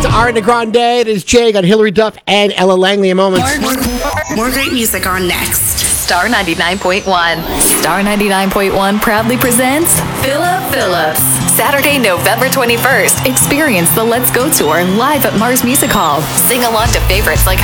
Ariana Grande. It is Jay. Got Hillary Duff and Ella Langley in moments. More great music on next. Star 99.1. Star 99.1 proudly presents Philip Phillips. Saturday, November 21st. Experience the Let's Go Tour live at Mars Music Hall. Sing along to favorites like